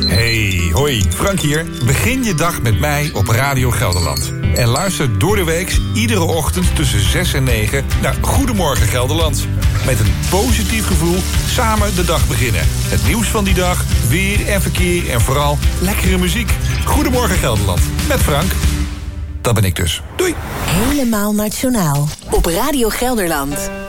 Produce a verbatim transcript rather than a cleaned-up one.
Hey, hoi, Frank hier. Begin je dag met mij op Radio Gelderland. En luister door de week iedere ochtend tussen zes en negen naar Goedemorgen Gelderland. Met een positief gevoel samen de dag beginnen. Het nieuws van die dag, weer en verkeer en vooral lekkere muziek. Goedemorgen Gelderland, met Frank. Dat ben ik dus. Doei. Helemaal nationaal op Radio Gelderland.